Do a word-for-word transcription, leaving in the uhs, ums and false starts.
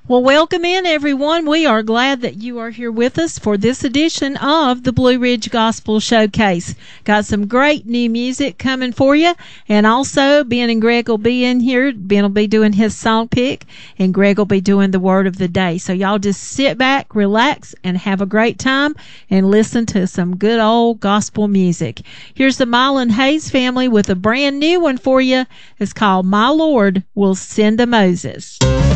Well, welcome in, everyone. We are glad that you are here with us for this edition of the Blue Ridge Gospel Showcase. Got some great new music coming for you, and also Ben and Greg will be in here. Ben will be doing his song pick, and Greg will be doing the word of the day. So y'all just sit back, relax, and have a great time and listen to some good old gospel music. Here's the Mylan Hayes family with a brand new one for you. It's called My Lord Will Send a Moses.